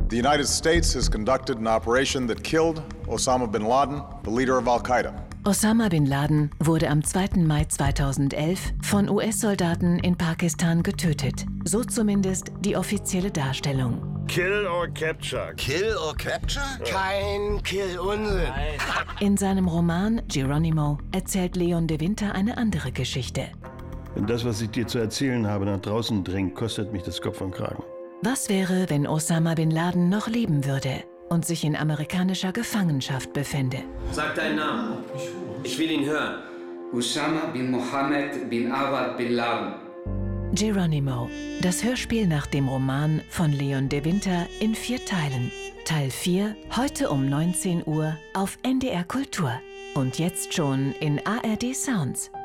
The United States has conducted an operation that killed Osama bin Laden, the leader of Al-Qaeda. Osama bin Laden wurde am 2. Mai 2011 von US-Soldaten in Pakistan getötet. So zumindest die offizielle Darstellung. Kill or capture. Kill or capture? Kein Kill-Unsinn. In seinem Roman Geronimo erzählt Leon de Winter eine andere Geschichte. Wenn das, was ich dir zu erzählen habe, nach draußen dringt, kostet mich das Kopf und Kragen. Was wäre, wenn Osama bin Laden noch leben würde und sich in amerikanischer Gefangenschaft befände? Sag deinen Namen. Ich will ihn hören. Osama bin Mohammed bin Awad bin Laden. Geronimo, das Hörspiel nach dem Roman von Leon de Winter in 4 Teilen. Teil 4, heute um 19 Uhr auf NDR Kultur. Und jetzt schon in ARD Sounds.